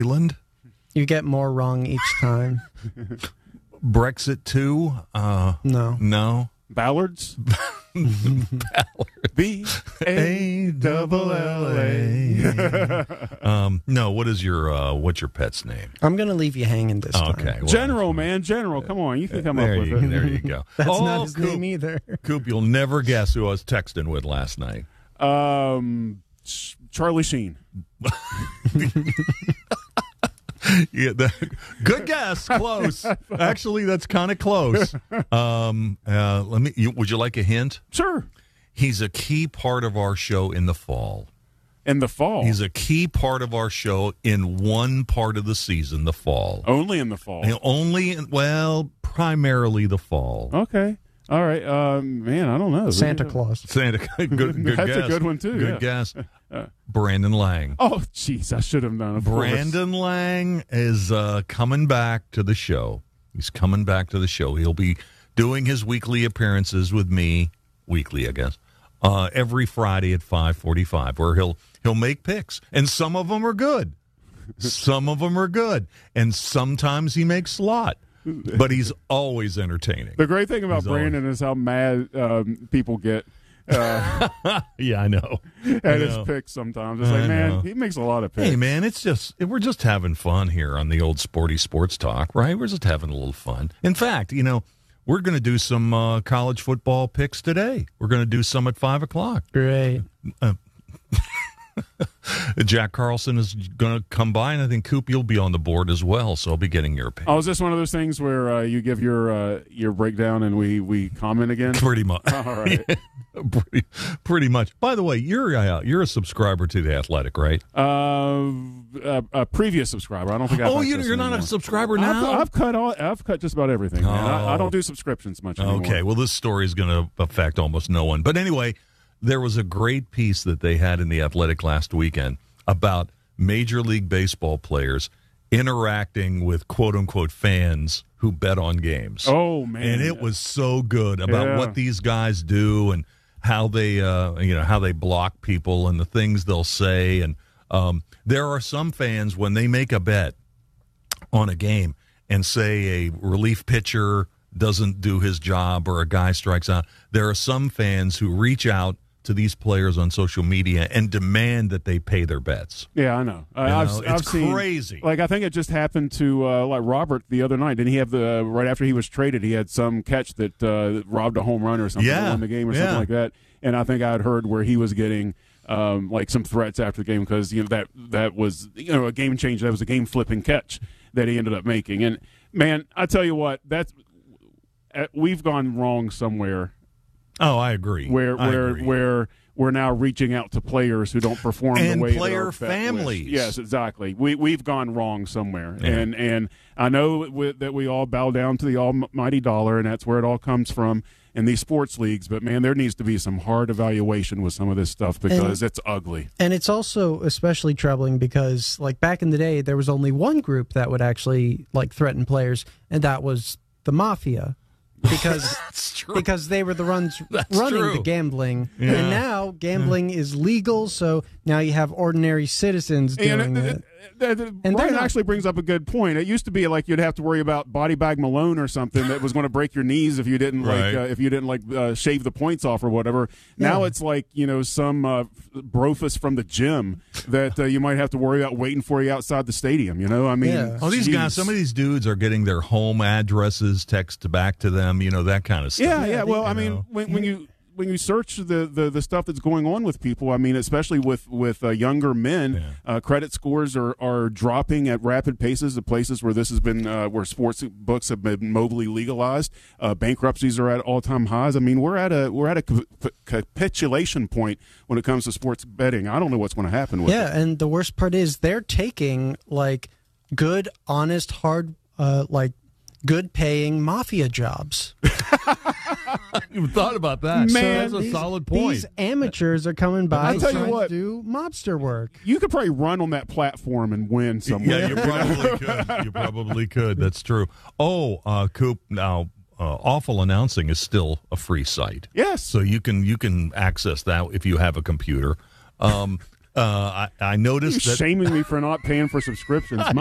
Island. You get more wrong each time. Brexit 2? No. Ballards? B-A-L-L-A. No, what's your pet's name? I'm going to leave you hanging this time. Okay. Well, General, man. General. Come on. You can come up with it. There you go. That's not his name either. Coop, you'll never guess who I was texting with last night. Charlie Sheen. Yeah, good guess. Close. Actually, that's kind of close. Would you like a hint? Sure. He's a key part of our show in the fall. In the fall? He's a key part of our show in one part of the season, the fall. Only in the fall? Primarily the fall. Okay. All right. Man, I don't know. Santa Claus. Good That's guess. a good one, too. Good guess. Brandon Lang. Oh, jeez. I should have known. Brandon Lang is coming back to the show. He's coming back to the show. He'll be doing his weekly appearances with me, weekly, I guess, every Friday at 5:45, where he'll make picks. And some of them are good. Some of them are good. And sometimes he makes slot. But he's always entertaining. The great thing about Brandon is how mad people get. Yeah, I know. At his picks sometimes. It's like, man, he makes a lot of picks. Hey, man, we're just having fun here on the old Sporty Sports Talk, right? We're just having a little fun. In fact, we're going to do some college football picks today. We're going to do some at 5 o'clock. Great. Jack Carlson is going to come by, and I think, Coop, you'll be on the board as well, so I'll be getting your opinion. Oh, is this one of those things where you give your breakdown and we comment again? Pretty much. All right. Yeah, pretty much. By the way, you're a subscriber to The Athletic, right? A previous subscriber. I don't think I you're not a subscriber now? I've cut just about everything, man. I don't do subscriptions much anymore. Okay, well, this story is going to affect almost no one. But anyway, there was a great piece that they had in The Athletic last weekend about Major League Baseball players interacting with quote-unquote fans who bet on games. Oh, man. And it was so good about what these guys do and how they how they block people and the things they'll say. And there are some fans, when they make a bet on a game and say a relief pitcher doesn't do his job or a guy strikes out, there are some fans who reach out to these players on social media and demand that they pay their bets. Yeah, I know. I've seen crazy. Like, I think it just happened to Robert the other night. Didn't he have right after he was traded, he had some catch that robbed a home run or something to win the game or something like that. And I think I had heard where he was getting some threats after the game because that was a game change. That was a game flipping catch that he ended up making. And man, I tell you what, we've gone wrong somewhere. Oh, I agree. Where we're now reaching out to players who don't perform and the way player that families. Yes, exactly. We've gone wrong somewhere, and I know that we all bow down to the almighty dollar, and that's where it all comes from in these sports leagues. But man, there needs to be some hard evaluation with some of this stuff because it's ugly. And it's also especially troubling because, like, back in the day, there was only one group that would actually threaten players, and that was the mafia. Because they were the ones running the gambling. Yeah. And now gambling is legal, so now you have ordinary citizens doing it. And Brian actually brings up a good point. It used to be like you'd have to worry about Body Bag Malone or something that was going to break your knees if you didn't shave the points off or whatever. Now it's like some brofus from the gym that you might have to worry about waiting for you outside the stadium. These guys, some of these dudes are getting their home addresses texted back to them. That kind of stuff. Yeah. Well, when you search the stuff that's going on with people, especially with younger men, credit scores are dropping at rapid paces. The places where this has been, where sports books have been mobily legalized, bankruptcies are at all-time highs. We're at a capitulation point when it comes to sports betting. I don't know what's going to happen with it. Yeah, and the worst part is they're taking good, honest, hard, good-paying mafia jobs. You've thought about that. Man, so that's a solid point. These amateurs are coming by to do mobster work. You could probably run on that platform and win somewhere. Yeah, you probably could. You probably could. That's true. Oh, Coop, now Awful Announcing is still a free site. Yes. So you can access that if you have a computer. I noticed that shaming me for not paying for subscriptions.